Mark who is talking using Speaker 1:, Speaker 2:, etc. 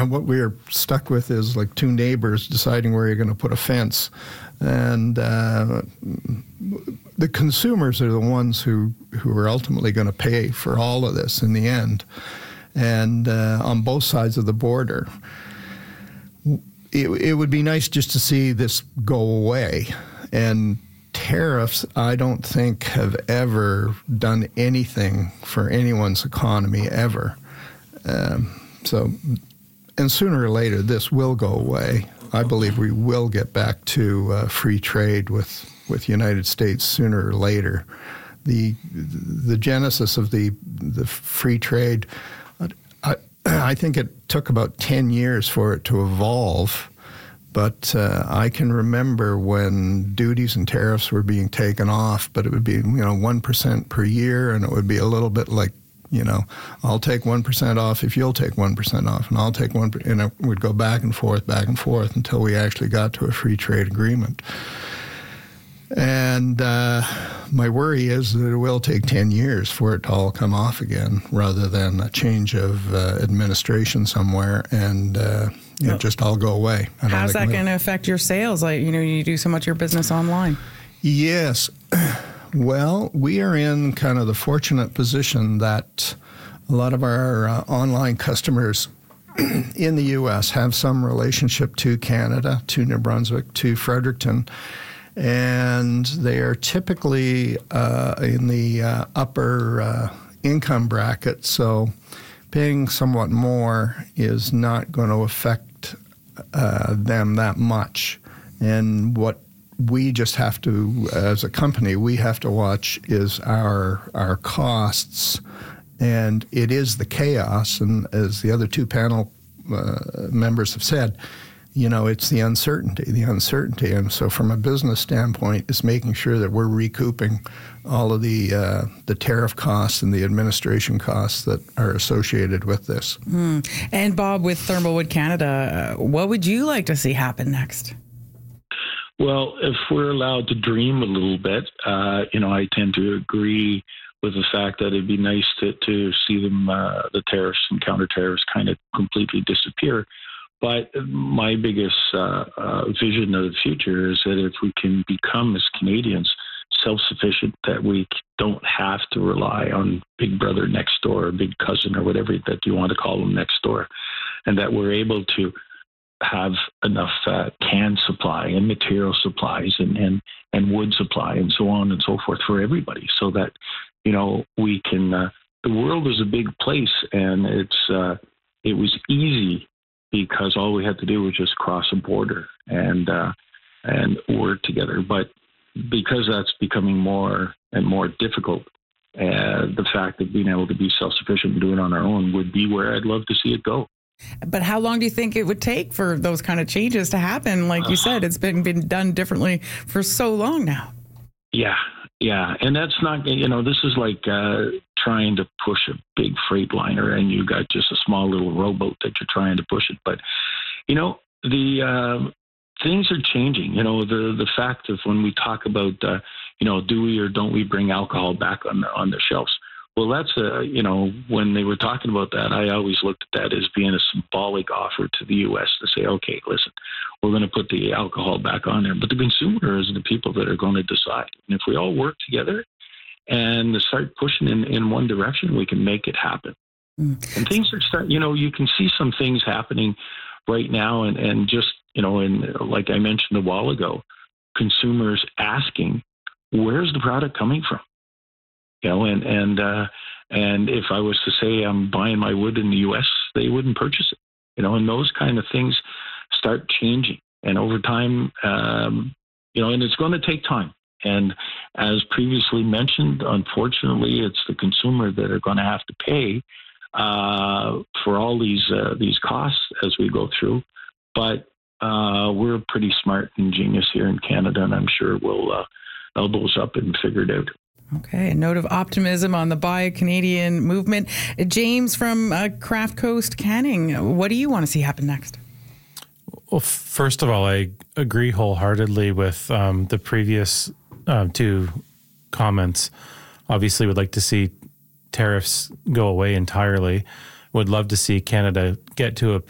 Speaker 1: what we're stuck with is like two neighbors deciding where you're going to put a fence. And the consumers are the ones who are ultimately going to pay for all of this in the end. And on both sides of the border, it would be nice just to see this go away. And tariffs, I don't think, have ever done anything for anyone's economy ever. And sooner or later, this will go away. I believe we will get back to free trade with United States sooner or later. The genesis of the free trade, I think it took about 10 years for it to evolve. But I can remember when duties and tariffs were being taken off, but it would be 1% per year, and it would be a little bit like, I'll take 1% off if you'll take 1% off, and I'll take 1%, and it would go back and forth until we actually got to a free trade agreement. And my worry is that it will take 10 years for it to all come off again, rather than a change of administration somewhere and just all go away.
Speaker 2: How's that going to affect your sales? Like, you do so much of your business online.
Speaker 1: Yes. Well, we are in kind of the fortunate position that a lot of our online customers in the U.S. have some relationship to Canada, to New Brunswick, to Fredericton. And they are typically in the upper income bracket, so paying somewhat more is not going to affect them that much. And what we just have to, as a company, we have to watch is our costs, and it is the chaos. And as the other two panel members have said, it's the uncertainty. And so from a business standpoint, it's making sure that we're recouping all of the tariff costs and the administration costs that are associated with this.
Speaker 2: And Bob, with Thermalwood Canada, what would you like to see happen next?
Speaker 3: Well, if we're allowed to dream a little bit, I tend to agree with the fact that it'd be nice to see them, the tariffs and counter tariffs kind of completely disappear. But my biggest vision of the future is that if we can become, as Canadians, self-sufficient, that we don't have to rely on big brother next door, or big cousin, or whatever that you want to call them next door, and that we're able to have enough can supply and material supplies and wood supply and so on and so forth for everybody, so that we can. The world is a big place, and it was easy, because all we had to do was just cross a border and work together. But because that's becoming more and more difficult, the fact that being able to be self-sufficient and do it on our own would be where I'd love to see it go.
Speaker 2: But how long do you think it would take for those kind of changes to happen? Like you said, it's been done differently for so long now. Yeah.
Speaker 3: And that's not, this is like trying to push a big freight liner, and you got just a small little rowboat that you're trying to push it. But, the things are changing. The fact of when we talk about, do we or don't we bring alcohol back on the shelves? Well, that's when they were talking about that, I always looked at that as being a symbolic offer to the U.S. to say, okay, listen, we're going to put the alcohol back on there. But the consumer is the people that are going to decide. And if we all work together and start pushing in one direction, we can make it happen. And things are you can see some things happening right now. And just, like I mentioned a while ago, consumers asking, where's the product coming from? And if I was to say I'm buying my wood in the U.S., they wouldn't purchase it, and those kind of things start changing. And over time, and it's going to take time. And as previously mentioned, unfortunately, it's the consumer that are going to have to pay for all these costs as we go through. But we're pretty smart and genius here in Canada, and I'm sure we'll elbows up and figure it out.
Speaker 2: Okay, a note of optimism on the Buy Canadian movement. James from Craft Coast Canning, what do you want to see happen next?
Speaker 4: Well, first of all, I agree wholeheartedly with the previous two comments. Obviously, would like to see tariffs go away entirely. Would love to see Canada get to